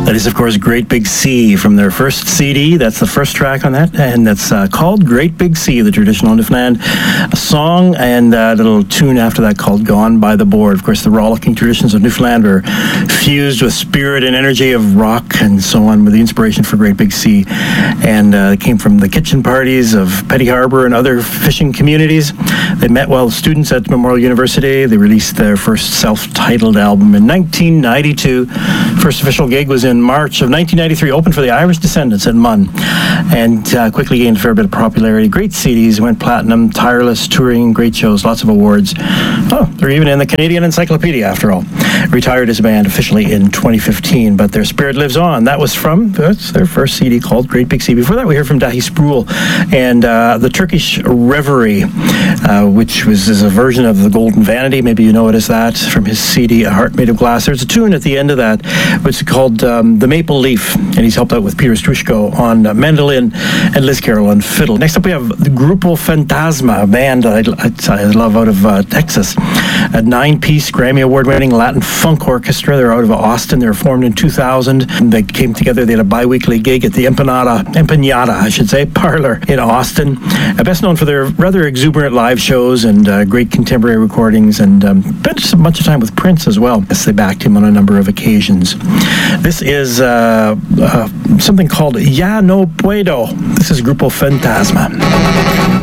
That is, of course, Great Big Sea from their first CD. That's the first track on that, and that's called Great Big Sea, the traditional Newfoundland song, and a little tune after that called Gone by the Board. Of course, the rollicking traditions of Newfoundland are fused with spirit and energy of rock and so on, with the inspiration for Great Big Sea, and it came from the kitchen parties of Petty Harbour and other fishing communities. They met while students at Memorial University. They released their first self-titled album in 1992. First official gig was in March of 1993, opened for the Irish Descendants at MUN, and quickly gained a fair bit of popularity. Great CDs, went platinum, tireless touring, great shows, lots of awards. Oh, they're even in the Canadian Encyclopedia, after all. Retired as a band officially in 2015, but their spirit lives on. That was from their first CD called Great Big Sea. Before that, we heard from Dahi Sproul and the Turkish Reverie, which is a version of the Golden Vanity. Maybe you know it as that, from his CD, A Heart Made of Glass. There's a tune at the end of that, which is called The Maple Leaf, and he's helped out with Peter Strushko on mandolin and Liz Carroll on fiddle. Next up, we have the Grupo Fantasma, a band I love out of Texas. A 9-piece Grammy Award-winning Latin funk orchestra. They're out of Austin. They were formed in 2000. They came together. They had a bi-weekly gig at the Empanada, Parlor in Austin. Best known for their rather exuberant live shows and great contemporary recordings, and spent a bunch of time with Prince as well, as they backed him on a number of occasions. This is something called Ya No Puedo. This is Grupo Fantasma.